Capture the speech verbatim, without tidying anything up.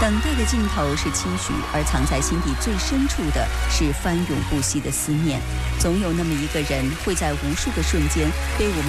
等待的尽头是期许，而藏在心底最深处的是翻涌不息的思念。总有那么一个人，会在无数个瞬间被我们